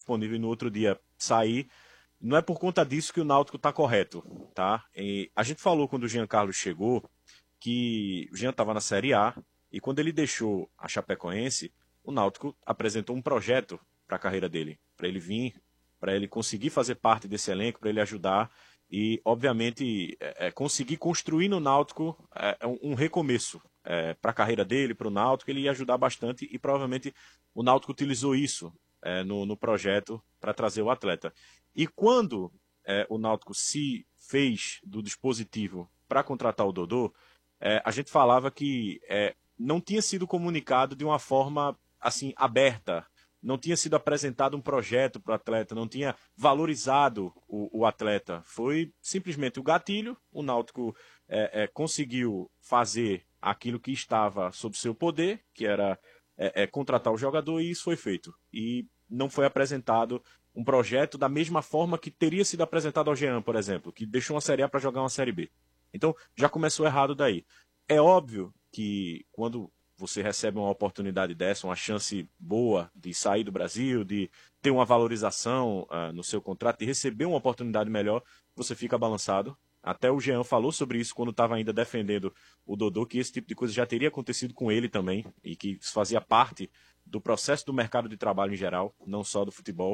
disponível e no outro dia sair, não é por conta disso que o Náutico está correto, tá? E a gente falou quando o Jean Carlos chegou que o Jean estava na Série A e quando ele deixou a Chapecoense, o Náutico apresentou um projeto para a carreira dele, para ele vir, para ele conseguir fazer parte desse elenco, para ele ajudar e, obviamente, conseguir construir no Náutico um recomeço para a carreira dele, para o Náutico, ele ia ajudar bastante e provavelmente o Náutico utilizou isso no projeto para trazer o atleta. E quando o Náutico se fez do dispositivo para contratar o Dodô, a gente falava que não tinha sido comunicado de uma forma assim aberta, não tinha sido apresentado um projeto para o atleta, não tinha valorizado o atleta. Foi simplesmente o gatilho, o Náutico conseguiu fazer aquilo que estava sob seu poder, que era contratar o jogador, e isso foi feito. E não foi apresentado um projeto da mesma forma que teria sido apresentado ao Jean, por exemplo, que deixou uma Série A para jogar uma Série B. Então, já começou errado daí. É óbvio que quando você recebe uma oportunidade dessa, uma chance boa de sair do Brasil, de ter uma valorização no seu contrato, de receber uma oportunidade melhor, você fica balançado. Até o Jean falou sobre isso quando estava ainda defendendo o Dodô, que esse tipo de coisa já teria acontecido com ele também, e que isso fazia parte do processo do mercado de trabalho em geral, não só do futebol.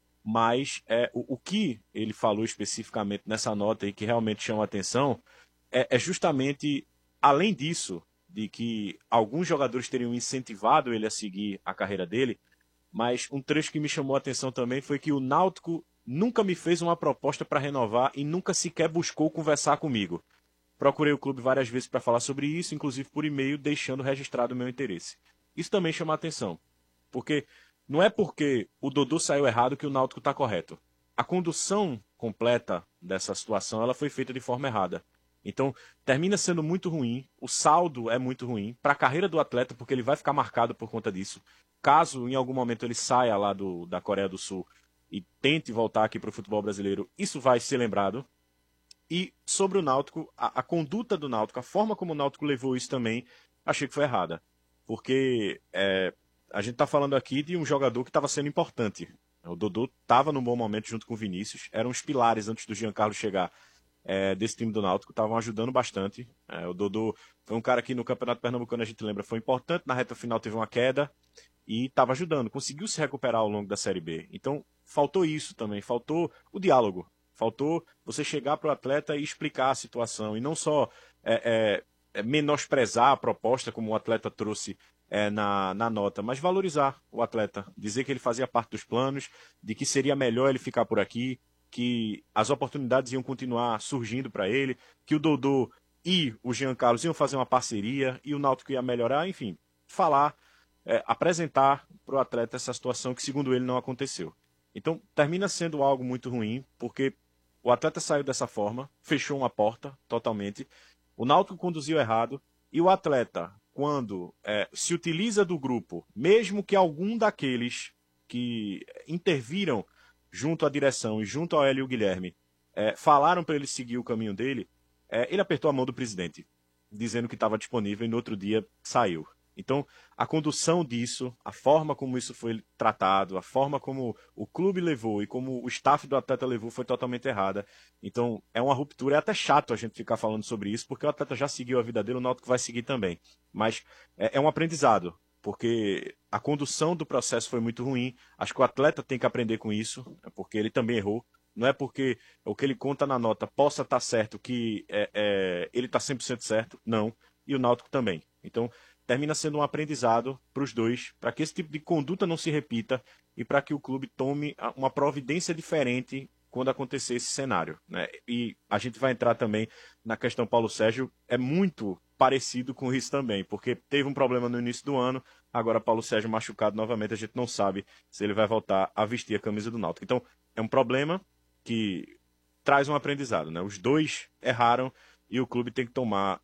Mas o que ele falou especificamente nessa nota e que realmente chama a atenção é justamente, além disso, de que alguns jogadores teriam incentivado ele a seguir a carreira dele, mas um trecho que me chamou a atenção também foi que o Náutico nunca me fez uma proposta para renovar e nunca sequer buscou conversar comigo. Procurei o clube várias vezes para falar sobre isso, inclusive por e-mail, deixando registrado o meu interesse. Isso também chama a atenção, porque não é porque o Dodô saiu errado que o Náutico está correto. A condução completa dessa situação ela foi feita de forma errada. Então, termina sendo muito ruim, o saldo é muito ruim para a carreira do atleta, porque ele vai ficar marcado por conta disso. Caso em algum momento ele saia lá da Coreia do Sul e tente voltar aqui para o futebol brasileiro, isso vai ser lembrado. E sobre o Náutico, a conduta do Náutico, a forma como o Náutico levou isso também, achei que foi errada. Porque a gente está falando aqui de um jogador que estava sendo importante. O Dodô estava num bom momento junto com o Vinícius, eram os pilares antes do Giancarlo chegar desse time do Náutico, estavam ajudando bastante. O Dodô foi um cara que no Campeonato Pernambucano, a gente lembra, foi importante, na reta final teve uma queda e estava ajudando, conseguiu se recuperar ao longo da Série B. Então, faltou isso também, faltou o diálogo, faltou você chegar para o atleta e explicar a situação, e não só menosprezar a proposta, como o atleta trouxe na nota, mas valorizar o atleta, dizer que ele fazia parte dos planos, de que seria melhor ele ficar por aqui, que as oportunidades iam continuar surgindo para ele, que o Dodô e o Jean Carlos iam fazer uma parceria e o Náutico ia melhorar, enfim, falar, apresentar para o atleta essa situação que, segundo ele, não aconteceu. Então, termina sendo algo muito ruim, porque o atleta saiu dessa forma, fechou uma porta totalmente, o Náutico conduziu errado e o atleta, quando se utiliza do grupo, mesmo que algum daqueles que interviram junto à direção e junto ao Hélio Guilherme, falaram para ele seguir o caminho dele, ele apertou a mão do presidente, dizendo que estava disponível e no outro dia saiu. Então, a condução disso, a forma como isso foi tratado, a forma como o clube levou e como o staff do atleta levou foi totalmente errada. Então, é uma ruptura, é até chato a gente ficar falando sobre isso, porque o atleta já seguiu a vida dele, o Náutico vai seguir também. Mas é um aprendizado, porque a condução do processo foi muito ruim. Acho que o atleta tem que aprender com isso, porque ele também errou. Não é porque o que ele conta na nota possa estar certo que ele está 100% certo, não. E o Náutico também. Então, termina sendo um aprendizado para os dois, para que esse tipo de conduta não se repita e para que o clube tome uma providência diferente quando acontecer esse cenário, né? E a gente vai entrar também na questão Paulo Sérgio, é muito parecido com isso também, porque teve um problema no início do ano, agora Paulo Sérgio machucado novamente, a gente não sabe se ele vai voltar a vestir a camisa do Náutico. Então, é um problema que traz um aprendizado, né? Os dois erraram e o clube tem que tomar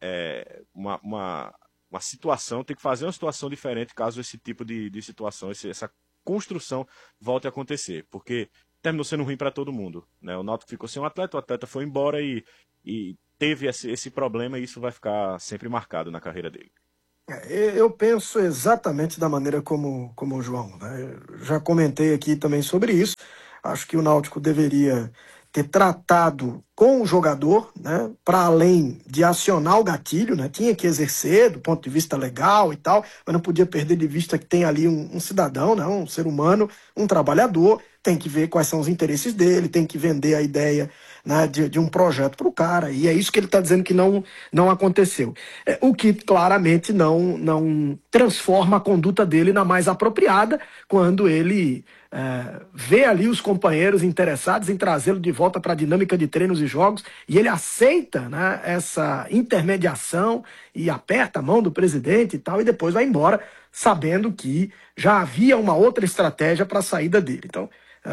uma situação, tem que fazer uma situação diferente caso esse tipo de situação, essa construção volte a acontecer, porque terminou sendo ruim para todo mundo, né? O Náutico ficou sem um atleta, o atleta foi embora e teve esse problema e isso vai ficar sempre marcado na carreira dele. Eu penso exatamente da maneira como o João, né? Eu já comentei aqui também sobre isso. Acho que o Náutico deveria ter tratado com o jogador, né, para além de acionar o gatilho, né, tinha que exercer do ponto de vista legal e tal, mas não podia perder de vista que tem ali um cidadão, né, um ser humano, um trabalhador, tem que ver quais são os interesses dele, tem que vender a ideia, né, de um projeto para o cara, e é isso que ele está dizendo que não aconteceu. O que claramente não transforma a conduta dele na mais apropriada quando ele vê ali os companheiros interessados em trazê-lo de volta para a dinâmica de treinos e jogos, e ele aceita, né, essa intermediação e aperta a mão do presidente e tal, e depois vai embora, sabendo que já havia uma outra estratégia para a saída dele. Então,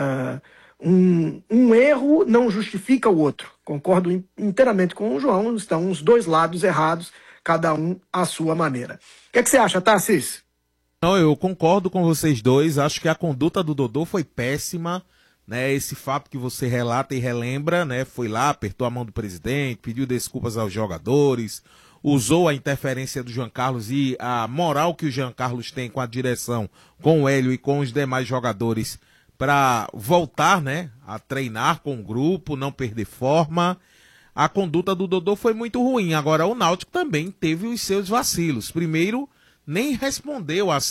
um erro não justifica o outro. Concordo inteiramente com o João, estão os dois lados errados, cada um à sua maneira. O que é que você acha, Tarcísio? Não, eu concordo com vocês dois. Acho que a conduta do Dodô foi péssima, né? Esse fato que você relata e relembra, né? Foi lá, apertou a mão do presidente, pediu desculpas aos jogadores, usou a interferência do Jean Carlos e a moral que o Jean Carlos tem com a direção, com o Hélio e com os demais jogadores para voltar, né? A treinar com o grupo, não perder forma. A conduta do Dodô foi muito ruim. Agora, o Náutico também teve os seus vacilos. Primeiro, nem respondeu a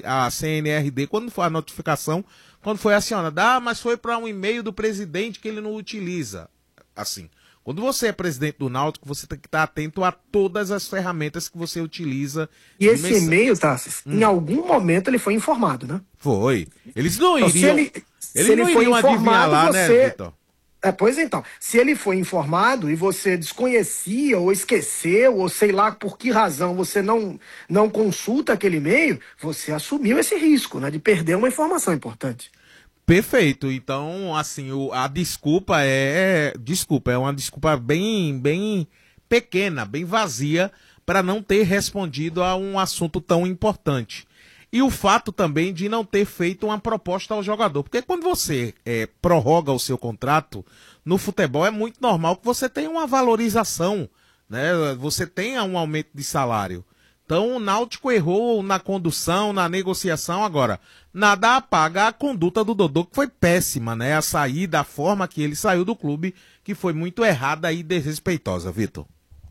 CNRD quando foi a notificação, quando foi acionada. Ah, mas foi para um e-mail do presidente que ele não utiliza. Assim, quando você é presidente do Náutico, você tem que estar atento a todas as ferramentas que você utiliza. E esse e-mail, Tassis, em algum momento ele foi informado, né? Foi. Eles não Então, iriam, se ele não foi iriam adivinhar informado, lá, né, você... Vitor? Pois então, se ele foi informado e você desconhecia ou esqueceu, ou sei lá por que razão você não consulta aquele e-mail, você assumiu esse risco, né, de perder uma informação importante. Perfeito. Então, assim, a desculpa é uma desculpa bem pequena, bem vazia, para não ter respondido a um assunto tão importante. E o fato também de não ter feito uma proposta ao jogador. Porque quando você prorroga o seu contrato, no futebol é muito normal que você tenha uma valorização, né? Você tenha um aumento de salário. Então o Náutico errou na condução, na negociação. Agora, nada apaga a conduta do Dodô, que foi péssima, né? A saída, a forma que ele saiu do clube, que foi muito errada e desrespeitosa, Vitor.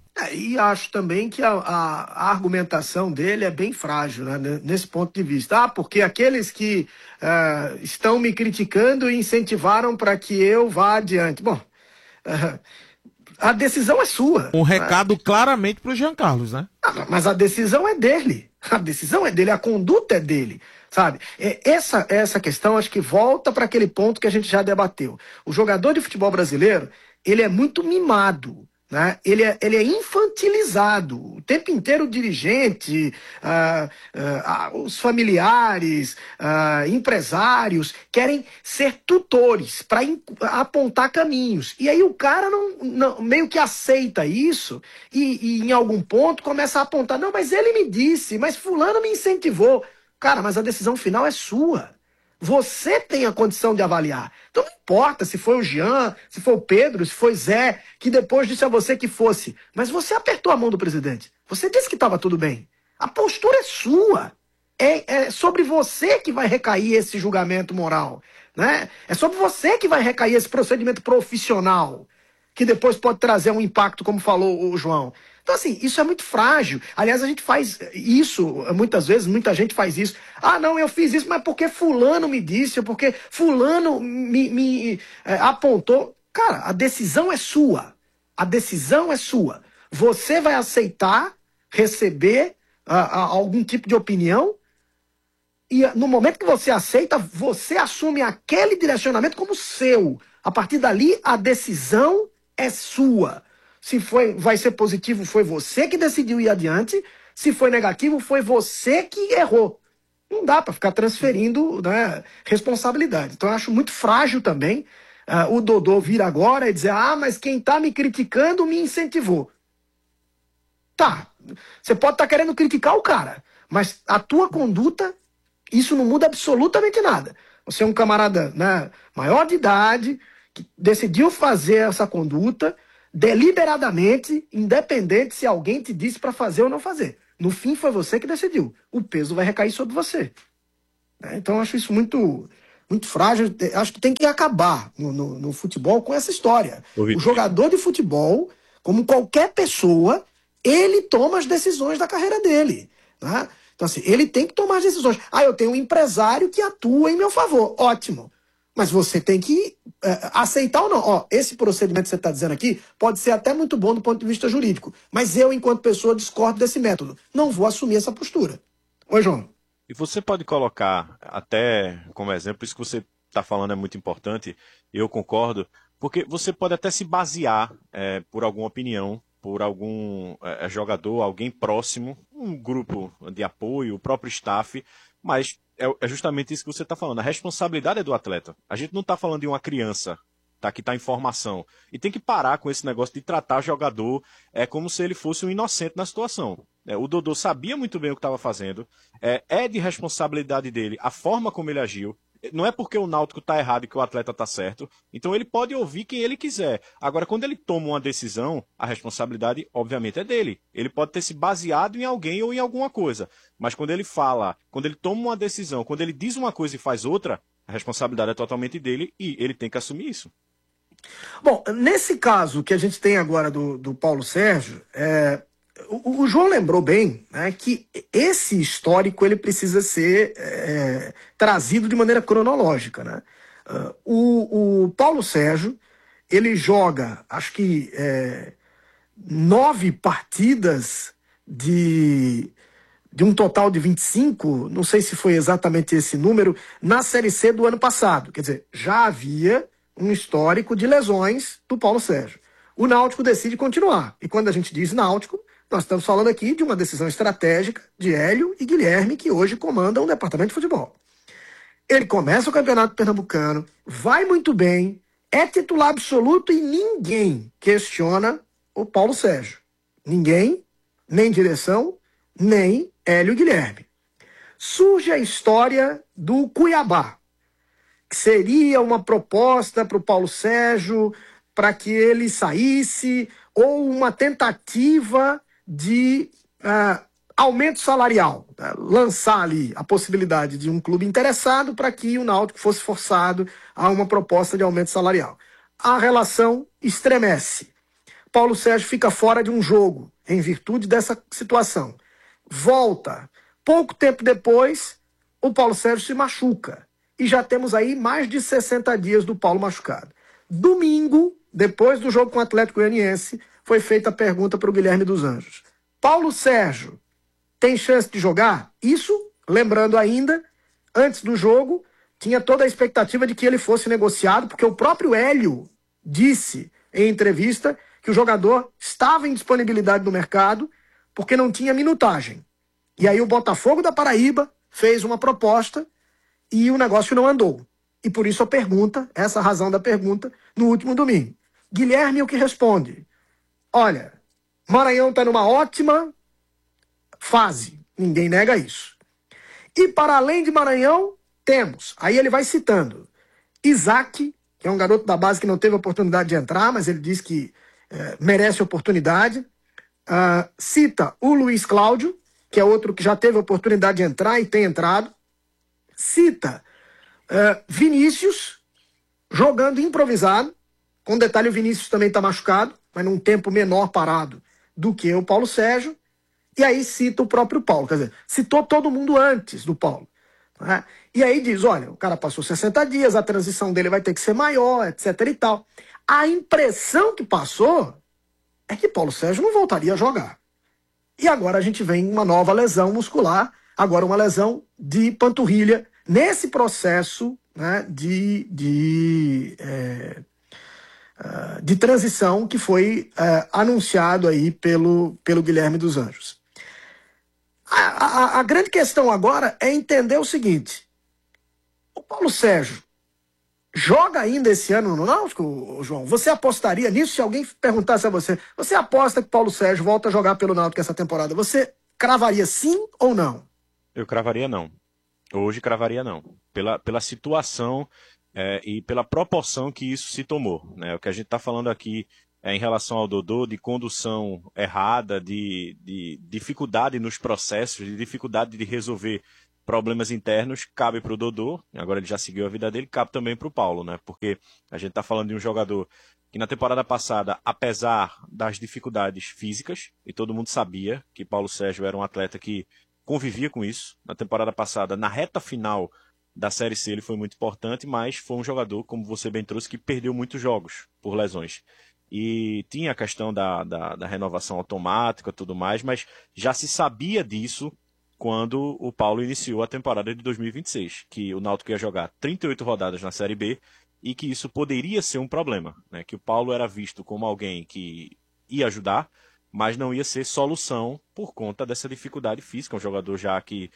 E acho também que a argumentação dele é bem frágil, né, nesse ponto de vista. Porque aqueles que estão me criticando incentivaram para que eu vá adiante. Bom, a decisão é sua. Um recado claramente para o Jean Carlos, né? Mas a decisão é dele. A decisão é dele, a conduta é dele. Sabe? Essa questão acho que volta para aquele ponto que a gente já debateu. O jogador de futebol brasileiro, ele é muito mimado. Né? Ele é infantilizado. O tempo inteiro o dirigente, os familiares, empresários querem ser tutores para apontar caminhos. E aí o cara meio que aceita isso e em algum ponto começa a apontar. Não, mas ele me disse, mas fulano me incentivou. Cara, mas a decisão final é sua. Você tem a condição de avaliar. Então não importa se foi o Jean, se foi o Pedro, se foi Zé, que depois disse a você que fosse. Mas você apertou a mão do presidente. Você disse que estava tudo bem. A postura é sua. É sobre você que vai recair esse julgamento moral. Né? É sobre você que vai recair esse procedimento profissional, que depois pode trazer um impacto, como falou o João. Então, assim, isso é muito frágil. Aliás, a gente faz isso, muitas vezes, muita gente faz isso. Ah, não, eu fiz isso, mas porque fulano me disse, porque fulano me apontou. Cara, a decisão é sua. A decisão é sua. Você vai aceitar receber algum tipo de opinião e no momento que você aceita, você assume aquele direcionamento como seu. A partir dali, a decisão é sua. Se vai ser positivo, foi você que decidiu ir adiante. Se foi negativo, foi você que errou. Não dá para ficar transferindo, né, responsabilidade. Então eu acho muito frágil também o Dodô vir agora e dizer: ah, mas quem está me criticando me incentivou. Tá, você pode estar querendo criticar o cara, mas a tua conduta, isso não muda absolutamente nada. Você é um camarada, né, maior de idade, que decidiu fazer essa conduta deliberadamente, independente se alguém te disse para fazer ou não fazer. No fim, foi você que decidiu. O peso vai recair sobre você. Então, eu acho isso muito, muito frágil. Acho que tem que acabar no futebol com essa história. Ô, O Vitor, jogador de futebol, como qualquer pessoa, ele toma as decisões da carreira dele. Né? Então, assim, ele tem que tomar as decisões. Ah, eu tenho um empresário que atua em meu favor. Ótimo. Mas você tem que aceitar ou não. Ó, esse procedimento que você está dizendo aqui pode ser até muito bom do ponto de vista jurídico. Mas eu, enquanto pessoa, discordo desse método. Não vou assumir essa postura. Oi, João. e você pode colocar até como exemplo, isso que você está falando é muito importante, eu concordo, porque você pode até se basear por alguma opinião, por algum jogador, alguém próximo, um grupo de apoio, o próprio staff, mas é justamente isso que você está falando. A responsabilidade é do atleta. A gente não está falando de uma criança, tá, que está em formação. E tem que parar com esse negócio de tratar o jogador como se ele fosse um inocente na situação. O Dodô sabia muito bem o que estava fazendo. É de responsabilidade dele a forma como ele agiu. Não é porque o Náutico está errado e que o atleta está certo. Então ele pode ouvir quem ele quiser. Agora, quando ele toma uma decisão, a responsabilidade, obviamente, é dele. Ele pode ter se baseado em alguém ou em alguma coisa. Mas quando ele fala, quando ele toma uma decisão, quando ele diz uma coisa e faz outra, a responsabilidade é totalmente dele e ele tem que assumir isso. Bom, nesse caso que a gente tem agora do Paulo Sérgio, o João lembrou bem, né, que esse histórico ele precisa ser trazido de maneira cronológica. Né? O Paulo Sérgio, ele joga, acho que 9 partidas de um total de 25, não sei se foi exatamente esse número, na Série C do ano passado. Quer dizer, já havia um histórico de lesões do Paulo Sérgio. O Náutico decide continuar. E quando a gente diz Náutico, nós estamos falando aqui de uma decisão estratégica de Hélio e Guilherme, que hoje comandam o departamento de futebol. Ele começa o Campeonato Pernambucano, vai muito bem, é titular absoluto e ninguém questiona o Paulo Sérgio. Ninguém, nem direção, nem Hélio e Guilherme. Surge a história do Cuiabá, que seria uma proposta para o Paulo Sérgio para que ele saísse, ou uma tentativa de aumento salarial, né? Lançar ali a possibilidade de um clube interessado para que o Náutico fosse forçado a uma proposta de aumento salarial. A relação estremece. Paulo Sérgio fica fora de um jogo em virtude dessa situação. Volta. Pouco tempo depois, o Paulo Sérgio se machuca. E já temos aí mais de 60 dias do Paulo machucado. Domingo, depois do jogo com o Atlético Goianiense, foi feita a pergunta para o Guilherme dos Anjos. Paulo Sérgio tem chance de jogar? Isso, lembrando ainda, antes do jogo, tinha toda a expectativa de que ele fosse negociado, porque o próprio Hélio disse em entrevista que o jogador estava em disponibilidade no mercado porque não tinha minutagem. E aí o Botafogo da Paraíba fez uma proposta e o negócio não andou. E por isso a pergunta, essa razão da pergunta, no último domingo. Guilherme o que responde? Olha, Maranhão está numa ótima fase, ninguém nega isso. E para além de Maranhão, temos, aí ele vai citando, Isaac, que é um garoto da base que não teve oportunidade de entrar, mas ele diz que merece oportunidade. Cita o Luiz Cláudio, que é outro que já teve oportunidade de entrar e tem entrado. Cita Vinícius, jogando improvisado. Com detalhe, o Vinícius também está machucado, mas num tempo menor parado do que o Paulo Sérgio. E aí cita o próprio Paulo, quer dizer, citou todo mundo antes do Paulo. Né? E aí diz, olha, o cara passou 60 dias, a transição dele vai ter que ser maior, etc e tal. A impressão que passou é que Paulo Sérgio não voltaria a jogar. E agora a gente vem uma nova lesão muscular, agora uma lesão de panturrilha, nesse processo, né, de transição que foi anunciado aí pelo Guilherme dos Anjos. A grande questão agora é entender o seguinte: o Paulo Sérgio joga ainda esse ano no Náutico, João? Você apostaria nisso? Se alguém perguntasse a você, você aposta que Paulo Sérgio volta a jogar pelo Náutico essa temporada? Você cravaria sim ou não? Eu cravaria não. Hoje cravaria não. Pela situação e pela proporção que isso se tomou. Né? O que a gente está falando aqui em relação ao Dodô, de condução errada, de dificuldade nos processos, de dificuldade de resolver problemas internos, cabe para o Dodô, agora ele já seguiu a vida dele, cabe também para o Paulo, né? Porque a gente está falando de um jogador que na temporada passada, apesar das dificuldades físicas, e todo mundo sabia que Paulo Sérgio era um atleta que convivia com isso, na temporada passada, na reta final da Série C ele foi muito importante, mas foi um jogador, como você bem trouxe, que perdeu muitos jogos por lesões. E tinha a questão da renovação automática e tudo mais, mas já se sabia disso quando o Paulo iniciou a temporada de 2026, que o Náutico ia jogar 38 rodadas na Série B e que isso poderia ser um problema, né? Que o Paulo era visto como alguém que ia ajudar, mas não ia ser solução por conta dessa dificuldade física. Um jogador já que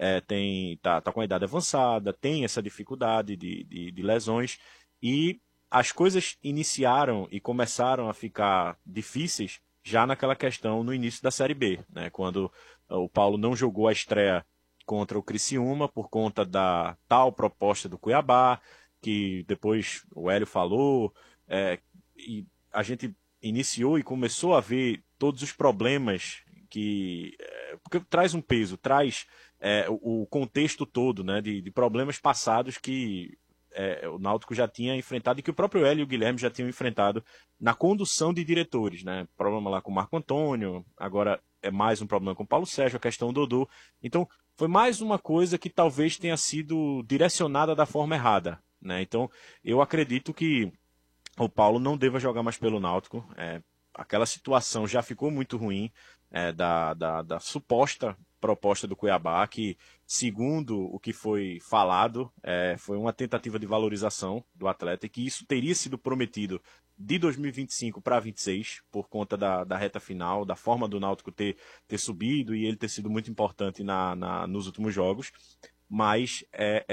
tá com a idade avançada, tem essa dificuldade de lesões, e as coisas iniciaram e começaram a ficar difíceis já naquela questão no início da Série B, né? Quando o Paulo não jogou a estreia contra o Criciúma por conta da tal proposta do Cuiabá, que depois o Hélio falou, e a gente iniciou e começou a ver todos os problemas porque traz um peso, traz o contexto todo, né, de problemas passados que o Náutico já tinha enfrentado e que o próprio Hélio e o Guilherme já tinham enfrentado na condução de diretores, né? Problema lá com o Marco Antônio, agora é mais um problema com o Paulo Sérgio, a questão do Dodô. Então, foi mais uma coisa que talvez tenha sido direcionada da forma errada, né? Então, eu acredito que o Paulo não deva jogar mais pelo Náutico. Aquela situação já ficou muito ruim, da suposta proposta do Cuiabá, que, segundo o que foi falado, foi uma tentativa de valorização do atleta, e que isso teria sido prometido de 2025 para 2026, por conta da reta final, da forma do Náutico ter subido e ele ter sido muito importante nos últimos jogos. Mas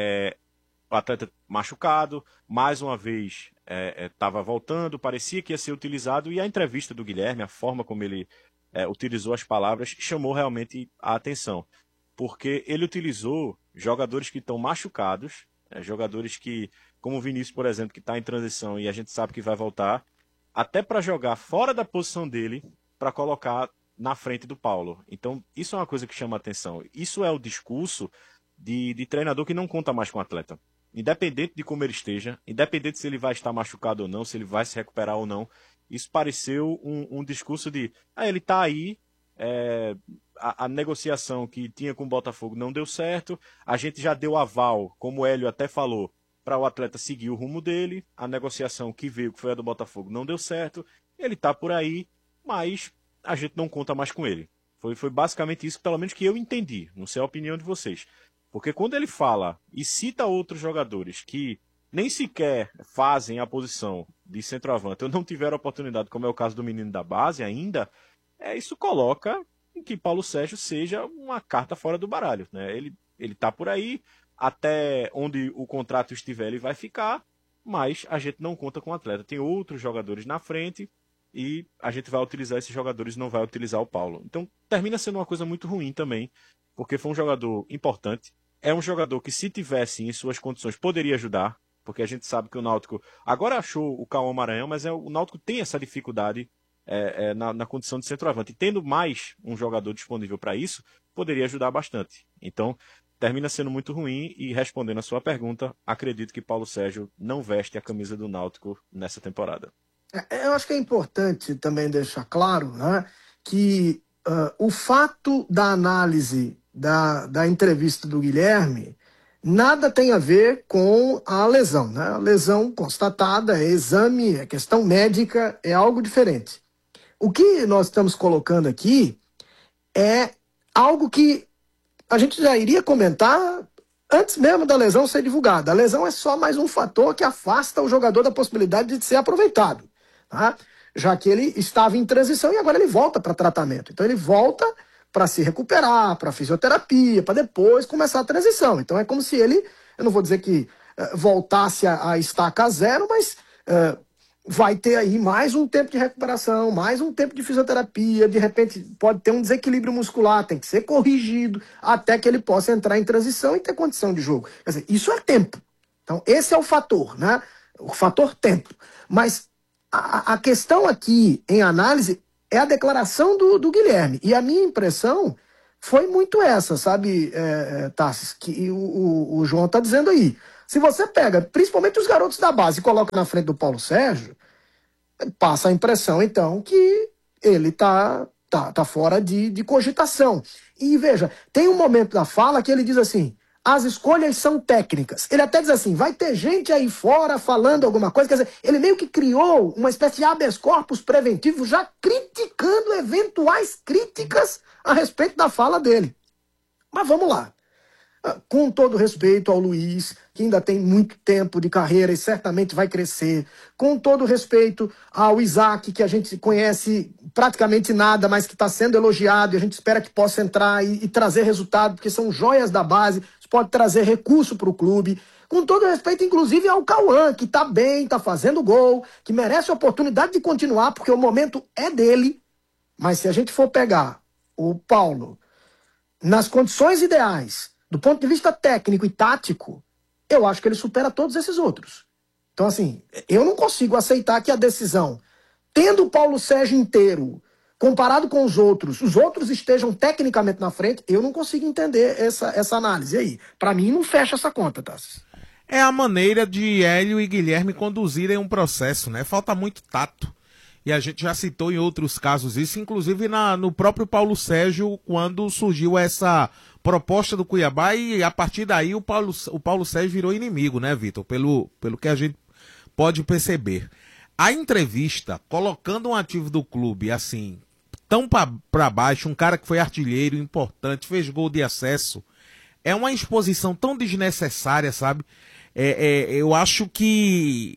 o atleta machucado, mais uma vez estava voltando, parecia que ia ser utilizado, e a entrevista do Guilherme, a forma como ele utilizou as palavras, chamou realmente a atenção, porque ele utilizou jogadores que estão machucados, jogadores que, como o Vinícius, por exemplo, que está em transição e a gente sabe que vai voltar, até para jogar fora da posição dele, para colocar na frente do Paulo. Então, isso é uma coisa que chama a atenção. Isso é o discurso de treinador que não conta mais com o atleta. Independente de como ele esteja, independente se ele vai estar machucado ou não, se ele vai se recuperar ou não, isso pareceu um discurso de ele está aí, a negociação que tinha com o Botafogo não deu certo, a gente já deu aval, como o Hélio até falou, para o atleta seguir o rumo dele, a negociação que veio, que foi a do Botafogo, não deu certo, ele está por aí, mas a gente não conta mais com ele. Foi basicamente isso, pelo menos que eu entendi, não sei a opinião de vocês. Porque quando ele fala e cita outros jogadores que nem sequer fazem a posição de centroavante ou não tiveram oportunidade, como é o caso do menino da base ainda, isso coloca em que Paulo Sérgio seja uma carta fora do baralho, né? Ele está por aí, até onde o contrato estiver ele vai ficar, mas a gente não conta com o atleta. Tem outros jogadores na frente e a gente vai utilizar esses jogadores e não vai utilizar o Paulo. Então termina sendo uma coisa muito ruim também, porque foi um jogador importante, é um jogador que, se tivesse em suas condições, poderia ajudar, porque a gente sabe que o Náutico agora achou o Cauã Maranhão, mas o Náutico tem essa dificuldade na condição de centroavante. E tendo mais um jogador disponível para isso, poderia ajudar bastante. Então, termina sendo muito ruim, e respondendo a sua pergunta, acredito que Paulo Sérgio não veste a camisa do Náutico nessa temporada. Eu acho que é importante também deixar claro, né, que o fato da análise da entrevista do Guilherme nada tem a ver com a lesão, né? A lesão constatada, é exame, é questão médica, é algo diferente. O que nós estamos colocando aqui é algo que a gente já iria comentar antes mesmo da lesão ser divulgada. A lesão é só mais um fator que afasta o jogador da possibilidade de ser aproveitado, tá? Já que ele estava em transição e agora ele volta para tratamento. Então ele volta para se recuperar, para fisioterapia, para depois começar a transição. Então é como se ele, eu não vou dizer que voltasse a estaca zero, mas vai ter aí mais um tempo de recuperação, mais um tempo de fisioterapia, de repente pode ter um desequilíbrio muscular, tem que ser corrigido até que ele possa entrar em transição e ter condição de jogo. Quer dizer, isso é tempo. Então esse é o fator, né? O fator tempo. Mas a questão aqui em análise é a declaração do Guilherme. E a minha impressão foi muito essa, sabe, Tassis, que o João está dizendo aí. Se você pega, principalmente os garotos da base, e coloca na frente do Paulo Sérgio, passa a impressão, então, que ele tá fora de cogitação. E veja, tem um momento da fala que ele diz assim, as escolhas são técnicas. Ele até diz assim, vai ter gente aí fora falando alguma coisa. Quer dizer, ele meio que criou uma espécie de habeas corpus preventivo, já criticando eventuais críticas a respeito da fala dele. Mas vamos lá. Com todo respeito ao Luiz, que ainda tem muito tempo de carreira e certamente vai crescer. Com todo respeito ao Isaac, que a gente conhece praticamente nada, mas que está sendo elogiado e a gente espera que possa entrar e trazer resultado, porque são joias da base, isso pode trazer recurso para o clube. Com todo respeito, inclusive, ao Cauã, que está bem, está fazendo gol, que merece a oportunidade de continuar, porque o momento é dele. Mas se a gente for pegar o Paulo nas condições ideais, do ponto de vista técnico e tático, eu acho que ele supera todos esses outros. Então, assim, eu não consigo aceitar que a decisão, tendo o Paulo Sérgio inteiro, comparado com os outros estejam tecnicamente na frente, eu não consigo entender essa análise aí. Para mim, não fecha essa conta, Tassi. É a maneira de Hélio e Guilherme conduzirem um processo, né? Falta muito tato. E a gente já citou em outros casos isso, inclusive no próprio Paulo Sérgio, quando surgiu essa proposta do Cuiabá, e a partir daí o Paulo Sérgio virou inimigo, né, Vitor? Pelo que a gente pode perceber. A entrevista, colocando um ativo do clube, assim, tão para baixo, um cara que foi artilheiro, importante, fez gol de acesso, é uma exposição tão desnecessária, sabe? Eu acho que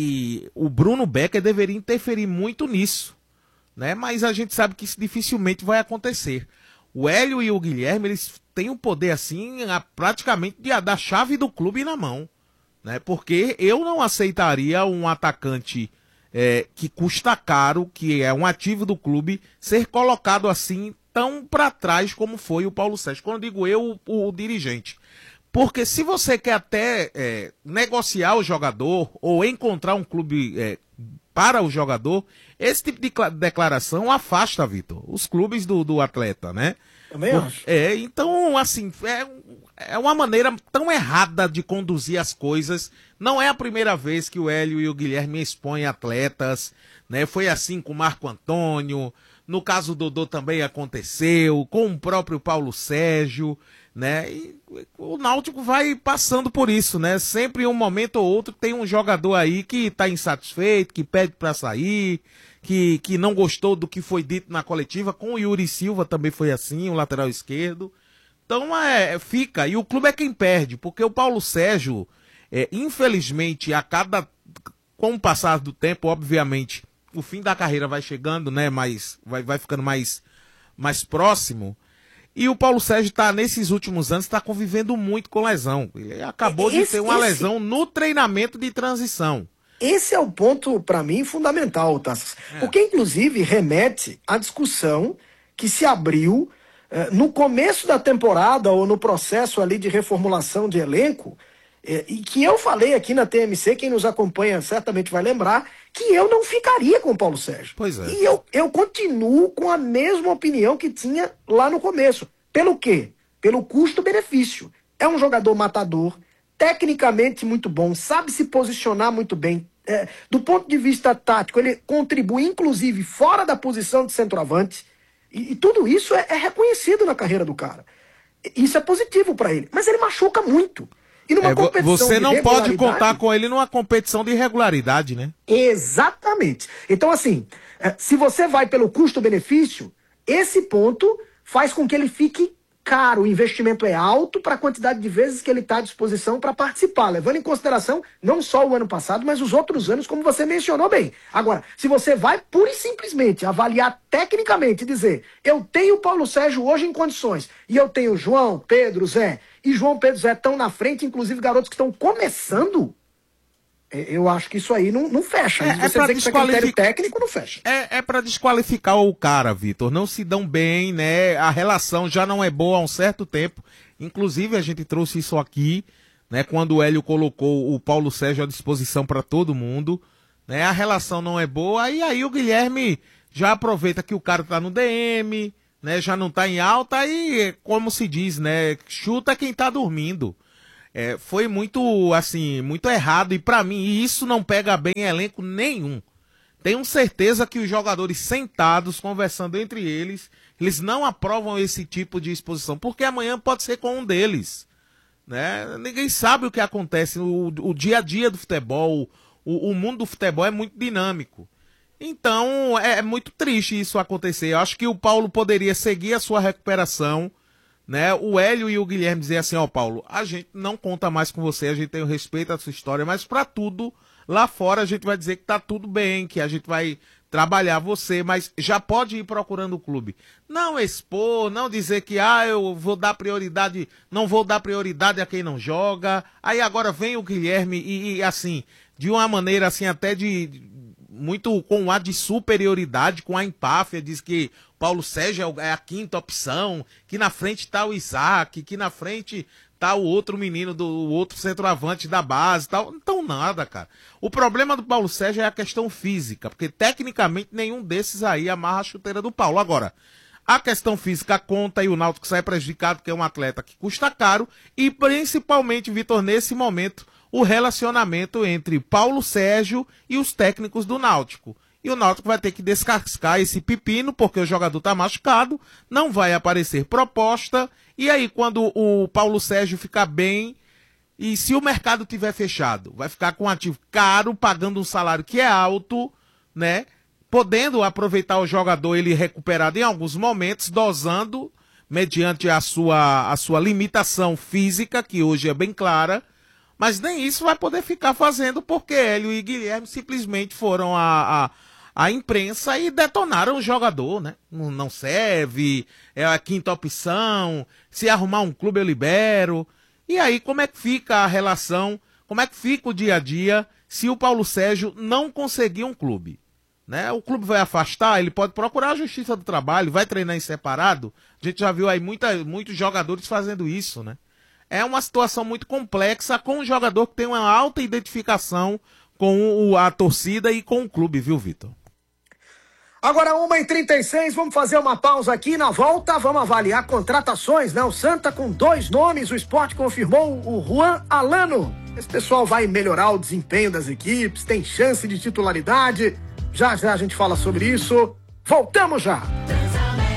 o Bruno Becker deveria interferir muito nisso, né? Mas a gente sabe que isso dificilmente vai acontecer. O Hélio e o Guilherme, eles têm o poder, assim, praticamente da chave do clube na mão, né? Porque eu não aceitaria um atacante que custa caro, que é um ativo do clube, ser colocado assim, tão para trás como foi o Paulo Sérgio. Quando eu digo eu, o dirigente. Porque se você quer até negociar o jogador ou encontrar um clube para o jogador, esse tipo de declaração afasta, Vitor, os clubes do atleta, né? Também acho. Então, assim, é uma maneira tão errada de conduzir as coisas. Não é a primeira vez que o Hélio e o Guilherme expõem atletas, né? Foi assim com o Marco Antônio, no caso do Dodô também aconteceu, com o próprio Paulo Sérgio, né? E o Náutico vai passando por isso, né? Sempre em um momento ou outro tem um jogador aí que está insatisfeito, que pede para sair, que não gostou do que foi dito na coletiva. Com o Yuri Silva também foi assim, o lateral esquerdo. Então fica, e o clube é quem perde, porque o Paulo Sérgio, infelizmente, com o passar do tempo, obviamente, o fim da carreira vai chegando, né? Mas vai ficando mais próximo. E o Paulo Sérgio nesses últimos anos, está convivendo muito com lesão. Ele acabou de ter uma lesão no treinamento de transição. Esse é o ponto, para mim, fundamental, Tassi. Porque, inclusive, remete à discussão que se abriu no começo da temporada, ou no processo ali de reformulação de elenco, e que eu falei aqui na TMC, quem nos acompanha certamente vai lembrar, que eu não ficaria com o Paulo Sérgio. Pois é. E eu continuo com a mesma opinião que tinha lá no começo. Pelo quê? Pelo custo-benefício. É um jogador matador, tecnicamente muito bom, sabe se posicionar muito bem. Do ponto de vista tático, ele contribui, inclusive, fora da posição de centroavante. E tudo isso é reconhecido na carreira do cara. Isso é positivo para ele. Mas ele machuca muito. E numa competição você não de pode contar com ele numa competição de irregularidade, né? Exatamente. Então, assim, se você vai pelo custo-benefício, esse ponto faz com que ele fique caro. O investimento é alto para a quantidade de vezes que ele está à disposição para participar, levando em consideração não só o ano passado, mas os outros anos, como você mencionou bem. Agora, se você vai pura e simplesmente avaliar tecnicamente e dizer, eu tenho o Paulo Sérgio hoje em condições, e eu tenho João, Pedro, Zé, e João, Pedro, Zé estão na frente, inclusive garotos que estão começando, eu acho que isso aí não fecha. Você dizer que isso é critério técnico, não fecha. É para desqualificar o cara, Vitor. Não se dão bem, né? A relação já não é boa há um certo tempo. Inclusive, a gente trouxe isso aqui, né? Quando o Hélio colocou o Paulo Sérgio à disposição para todo mundo, né? A relação não é boa, e aí o Guilherme já aproveita que o cara tá no DM, né? Já não tá em alta, e como se diz, né? Chuta quem tá dormindo. Foi muito, assim, muito errado, e pra mim isso não pega bem em elenco nenhum. Tenho certeza que os jogadores sentados, conversando entre eles, eles não aprovam esse tipo de exposição, porque amanhã pode ser com um deles, né? Ninguém sabe o que acontece, o dia a dia do futebol, o mundo do futebol é muito dinâmico. Então, é muito triste isso acontecer. Eu acho que o Paulo poderia seguir a sua recuperação, né? O Hélio e o Guilherme dizer assim, ó, Paulo, a gente não conta mais com você, a gente tem o respeito à sua história, mas pra tudo, lá fora a gente vai dizer que tá tudo bem, que a gente vai trabalhar você, mas já pode ir procurando o clube. Não expor, não dizer que, eu vou dar prioridade, não vou dar prioridade a quem não joga. Aí agora vem o Guilherme e assim, de uma maneira assim até muito com um ar de superioridade, com a empáfia, diz que Paulo Sérgio é a quinta opção, que na frente tá o Isaac, que na frente tá o outro menino, o outro centroavante da base, tal. Então nada, cara. O problema do Paulo Sérgio é a questão física, porque tecnicamente nenhum desses aí amarra a chuteira do Paulo. Agora, a questão física conta e o Náutico sai prejudicado, porque é um atleta que custa caro, e principalmente, Vitor, nesse momento, o relacionamento entre Paulo Sérgio e os técnicos do Náutico. E o Náutico vai ter que descascar esse pepino, porque o jogador está machucado, não vai aparecer proposta, e aí quando o Paulo Sérgio ficar bem, e se o mercado tiver fechado, vai ficar com um ativo caro, pagando um salário que é alto, né? Podendo aproveitar o jogador, ele recuperado em alguns momentos, dosando, mediante a sua limitação física, que hoje é bem clara, mas nem isso vai poder ficar fazendo, porque Hélio e Guilherme simplesmente foram à imprensa e detonaram o jogador, né? Não serve, é a quinta opção, se arrumar um clube eu libero. E aí como é que fica a relação, como é que fica o dia a dia se o Paulo Sérgio não conseguir um clube? Né? O clube vai afastar, ele pode procurar a Justiça do Trabalho, vai treinar em separado. A gente já viu aí muitos jogadores fazendo isso, né? É uma situação muito complexa com um jogador que tem uma alta identificação com a torcida e com o clube, viu, Vitor? Agora 1h36, vamos fazer uma pausa aqui. Na volta, vamos avaliar contratações, né? O Santa com 2 nomes, o Sport confirmou o Juan Alano. Esse pessoal vai melhorar o desempenho das equipes, tem chance de titularidade. Já já a gente fala sobre isso. Voltamos já!